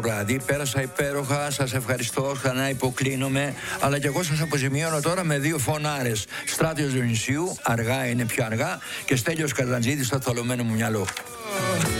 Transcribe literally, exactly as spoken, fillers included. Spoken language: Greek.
Δηλαδή, πέρασα υπέροχα, σας ευχαριστώ, ξανά υποκλίνομαι, αλλά και εγώ σας αποζημιώνω τώρα με δύο φωνάρες. Στράτιος Διονυσίου, αργά είναι πιο αργά, και Στέλιος Καζαντζίδης στο θολωμένο μου μυαλό.